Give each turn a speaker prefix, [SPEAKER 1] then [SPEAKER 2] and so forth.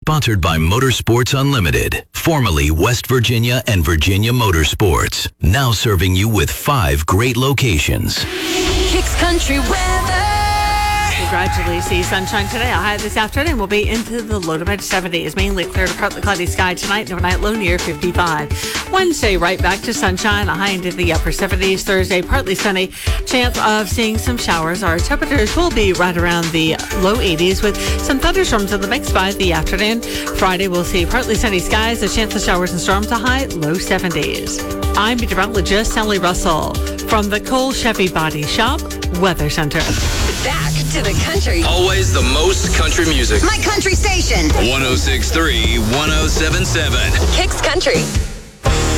[SPEAKER 1] sponsored by Motorsports Unlimited, formerly West Virginia and Virginia Motorsports, now serving you with 5 great locations.
[SPEAKER 2] Kicks Country weather.
[SPEAKER 3] We'll gradually see sunshine today. A high this afternoon will be into the low to mid 70s. Mainly clear to partly cloudy sky tonight. Overnight low near 55. Wednesday, right back to sunshine. A high into the upper 70s. Thursday, partly sunny. Chance of seeing some showers. Our temperatures will be right around the low 80s with some thunderstorms in the mix by the afternoon. Friday, we'll see partly sunny skies. A chance of showers and storms. A high low 70s. I'm meteorologist Sally Russell from the Cole Chevy Body Shop Weather Center.
[SPEAKER 2] Back to the country.
[SPEAKER 4] Always the most country music.
[SPEAKER 2] My country station.
[SPEAKER 4] 106.3, 107.7.
[SPEAKER 2] Kicks Country.